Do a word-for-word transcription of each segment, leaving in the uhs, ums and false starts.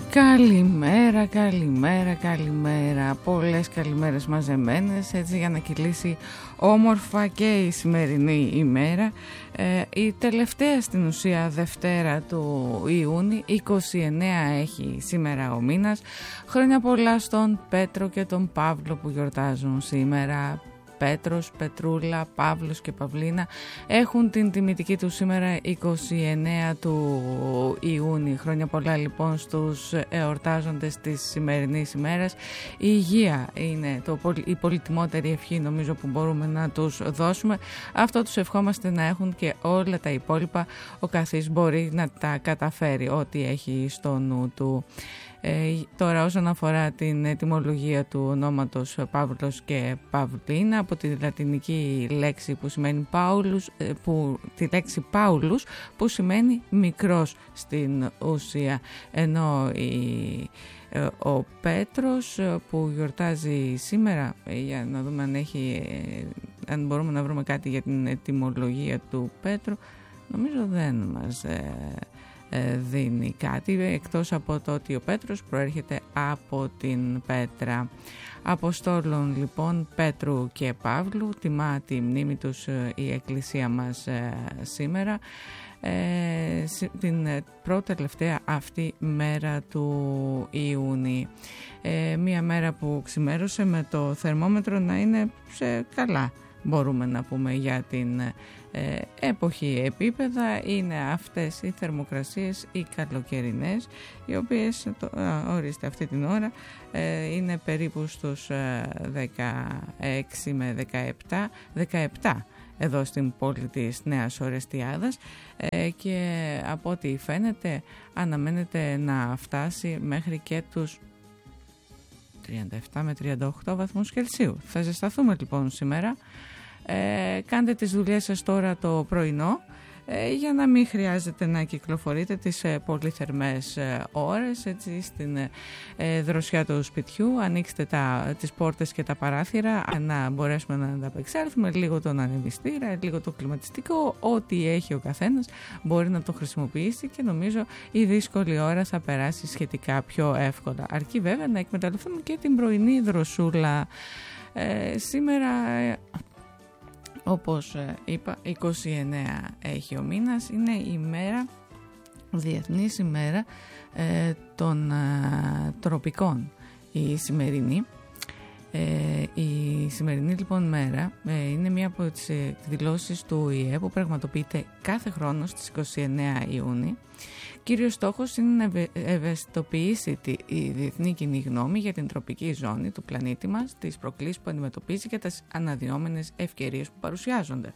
Καλημέρα, καλημέρα, καλημέρα. Πολλές καλημέρες μαζεμένες, έτσι για να κυλήσει όμορφα και η σημερινή ημέρα. Ε, η τελευταία στην ουσία Δευτέρα του Ιούνιου, είκοσι εννέα έχει σήμερα ο μήνας. Χρόνια πολλά στον Πέτρο και τον Παύλο που γιορτάζουν σήμερα. Πέτρος, Πετρούλα, Παύλος και Παυλίνα έχουν την τιμητική του σήμερα είκοσι εννέα του Ιούνιου. Χρόνια πολλά λοιπόν στους εορτάζοντες της σημερινής ημέρας. Η υγεία είναι το, η πολυτιμότερη ευχή νομίζω που μπορούμε να τους δώσουμε. Αυτό τους ευχόμαστε να έχουν και όλα τα υπόλοιπα. Ο καθής μπορεί να τα καταφέρει ό,τι έχει στο νου του. Ε, τώρα όσον αφορά την ετυμολογία του ονόματος Παύλος και Παυλίνα, από τη λατινική λέξη που σημαίνει Πάουλους, που, τη λέξη Πάουλους που σημαίνει μικρός στην ουσία, ενώ η, ο Πέτρος που γιορτάζει σήμερα, για να δούμε αν, έχει, αν μπορούμε να βρούμε κάτι για την ετυμολογία του Πέτρου, νομίζω δεν μας δίνει κάτι εκτός από το ότι ο Πέτρος προέρχεται από την πέτρα. Αποστόλων λοιπόν Πέτρου και Παύλου, τιμά τη μνήμη τους η Εκκλησία μας σήμερα, ε, την πρώτη τελευταία αυτή μέρα του Ιούνιου. Ε, μία μέρα που ξημέρωσε με το θερμόμετρο να είναι σε καλά, μπορούμε να πούμε, για την ε, εποχή επίπεδα. Είναι αυτές οι θερμοκρασίες οι καλοκαιρινές, οι οποίες το, α, ορίστε αυτή την ώρα ε, είναι περίπου στους ε, δεκαέξι με δεκαεπτά δεκαεπτά εδώ στην πόλη της Νέας Ορεστιάδας, ε, και από ό,τι φαίνεται αναμένεται να φτάσει μέχρι και τους τριάντα επτά με τριάντα οκτώ βαθμούς Κελσίου. Θα ζεσταθούμε λοιπόν σήμερα. Ε, κάντε τις δουλειές σας τώρα το πρωινό, ε, για να μην χρειάζεται να κυκλοφορείτε τις ε, πολύ θερμές ε, ώρες, έτσι, στην ε, δροσιά του σπιτιού. Ανοίξτε τα, τις πόρτες και τα παράθυρα, να μπορέσουμε να ανταπεξέλθουμε, λίγο τον ανεμιστήρα, λίγο το κλιματιστικό, ό,τι έχει ο καθένας μπορεί να το χρησιμοποιήσει, και νομίζω η δύσκολη ώρα θα περάσει σχετικά πιο εύκολα, αρκεί βέβαια να εκμεταλλευτούμε και την πρωινή δροσούλα. ε, σήμερα ε, Όπως είπα, είκοσι εννέα έχει ο μήνας, είναι η μέρα, διεθνής ημέρα ε, των ε, τροπικών η σημερινή. Ε, η σημερινή λοιπόν μέρα ε, είναι μία από τις εκδηλώσεις του Ο Η Ε που πραγματοποιείται κάθε χρόνο στις είκοσι εννέα Ιουνίου. Κύριος στόχος είναι να ευαισθητοποιήσει τη διεθνή κοινή γνώμη για την τροπική ζώνη του πλανήτη μας, τις προκλήσεις που αντιμετωπίζει και τις αναδυόμενες ευκαιρίες που παρουσιάζονται.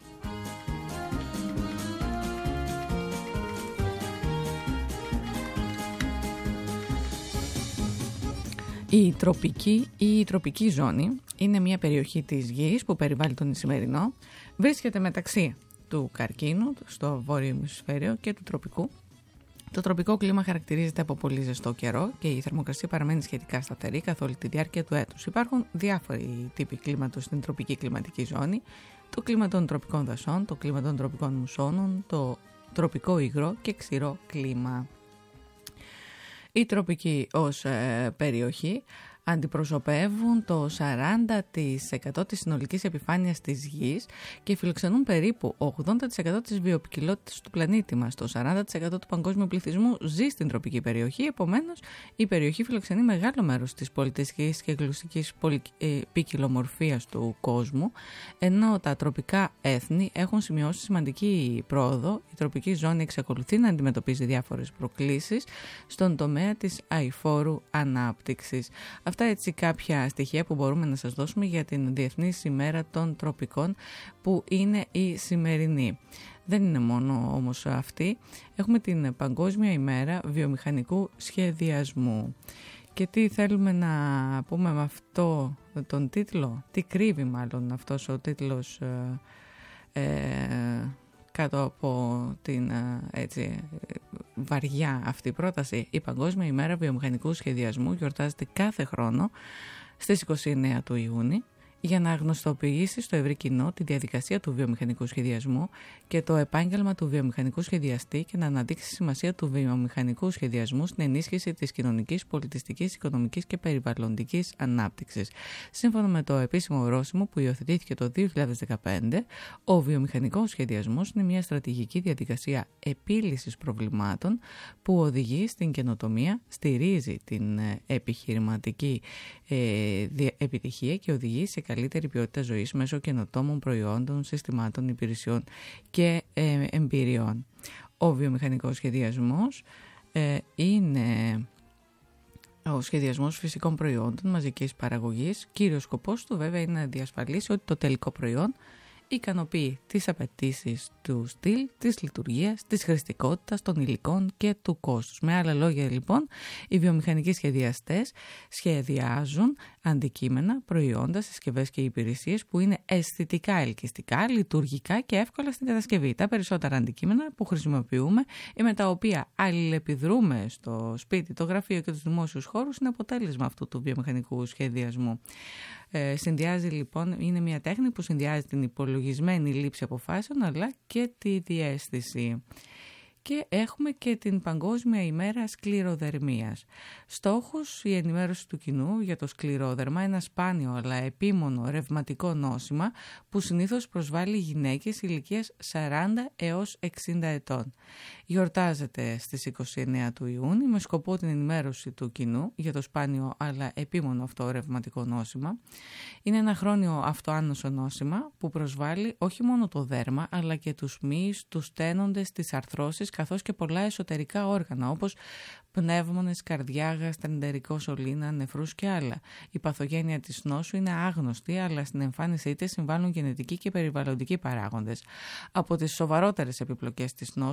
Η τροπική ή η τροπική ζώνη είναι μια περιοχή της γης που περιβάλλει τον Ισημερινό, βρίσκεται μεταξύ του καρκίνου στο βόρειο ημισφαίριο και του τροπικού. Το τροπικό κλίμα χαρακτηρίζεται από πολύ ζεστό καιρό και η θερμοκρασία παραμένει σχετικά σταθερή καθ' όλη τη διάρκεια του έτους. Υπάρχουν διάφοροι τύποι κλίματος στην τροπική κλιματική ζώνη: το κλίμα των τροπικών δασών, το κλίμα των τροπικών μουσώνων, το τροπικό υγρό και ξηρό κλίμα. Οι τροπικοί ως ε, περιοχή αντιπροσωπεύουν το σαράντα τοις εκατό της συνολικής επιφάνειας της γης και φιλοξενούν περίπου ογδόντα τοις εκατό της βιοποικιλότητας του πλανήτη μας. Το σαράντα τοις εκατό του παγκόσμιου πληθυσμού ζει στην τροπική περιοχή, επομένως η περιοχή φιλοξενεί μεγάλο μέρος της πολιτιστικής και γλωσσικής ποικιλομορφίας του κόσμου, ενώ τα τροπικά έθνη έχουν σημειώσει σημαντική πρόοδο. Η τροπική ζώνη εξακολουθεί να αντιμετωπίζει διάφορες προκλήσεις στον τομέα της αειφόρου ανάπτυξης. Αυτά έτσι κάποια στοιχεία που μπορούμε να σας δώσουμε για την Διεθνή ημέρα των Τροπικών, που είναι η σημερινή. Δεν είναι μόνο όμως αυτή, έχουμε την Παγκόσμια ημέρα βιομηχανικού σχεδιασμού. Και τι θέλουμε να πούμε με αυτό τον τίτλο, τι κρύβει μάλλον αυτός ο τίτλος ε, ε, κάτω από την έτσι, βαριά αυτή πρόταση. Η Παγκόσμια ημέρα βιομηχανικού σχεδιασμού γιορτάζεται κάθε χρόνο στις είκοσι εννέα του Ιούνιου. για να γνωστοποιήσει στο ευρύ κοινό τη διαδικασία του βιομηχανικού σχεδιασμού και το επάγγελμα του βιομηχανικού σχεδιαστή και να αναδείξει τη σημασία του βιομηχανικού σχεδιασμού στην ενίσχυση της κοινωνικής, πολιτιστικής, οικονομικής και περιβαλλοντικής ανάπτυξης. Σύμφωνα με το επίσημο ορόσημο που υιοθετήθηκε το δύο χιλιάδες δεκαπέντε, ο βιομηχανικός σχεδιασμός είναι μια στρατηγική διαδικασία επίλυσης προβλημάτων που οδηγεί στην καινοτομία, στηρίζει την επιχειρηματική ε, επιτυχία και οδηγεί σε καλύτερη ποιότητα ζωής μέσω καινοτόμων προϊόντων, συστημάτων, υπηρεσιών και ε, εμπειριών. Ο βιομηχανικός σχεδιασμός ε, είναι ο σχεδιασμός φυσικών προϊόντων μαζικής παραγωγής. Κύριος σκοπός του βέβαια είναι να διασφαλίσει ότι το τελικό προϊόν ικανοποιεί τις απαιτήσεις του στυλ, της λειτουργίας, της χρηστικότητας, των υλικών και του κόστους. Με άλλα λόγια λοιπόν, οι βιομηχανικοί σχεδιαστές σχεδιάζουν αντικείμενα, προϊόντα, συσκευές και υπηρεσίες που είναι αισθητικά ελκυστικά, λειτουργικά και εύκολα στην κατασκευή. Τα περισσότερα αντικείμενα που χρησιμοποιούμε ή με τα οποία αλληλεπιδρούμε στο σπίτι, το γραφείο και τους δημόσιους χώρους είναι αποτέλεσμα αυτού του βιομηχανικού σχεδιασμού. Ε, συνδυάζει λοιπόν, είναι μια τέχνη που συνδυάζει την υπολογισμένη λήψη αποφάσεων αλλά και τη διαίσθηση. Και έχουμε και την Παγκόσμια ημέρα σκληροδερμίας. Στόχος η ενημέρωση του κοινού για το σκληρόδερμα, ένα σπάνιο αλλά επίμονο ρευματικό νόσημα που συνήθως προσβάλλει γυναίκες ηλικίας σαράντα έως εξήντα ετών. Γιορτάζεται στις είκοσι εννέα του Ιούνιου με σκοπό την ενημέρωση του κοινού για το σπάνιο αλλά επίμονο αυτό ρευματικό νόσημα. Είναι ένα χρόνιο αυτοάνωσο νόσημα που προσβάλλει όχι μόνο το δέρμα αλλά και τους μυς, τους στένοντες, τις αρθρώσεις καθώς και πολλά εσωτερικά όργανα όπως πνεύμονες, καρδιά, γαστρεντερικό σωλήνα, νεφρούς και άλλα. Η παθογένεια της νόσου είναι άγνωστη, αλλά στην εμφάνισή της συμβάλλουν γενετικοί και περιβαλλοντικοί παράγοντες. Από τις σοβαρότερες επιπλοκές της νόσου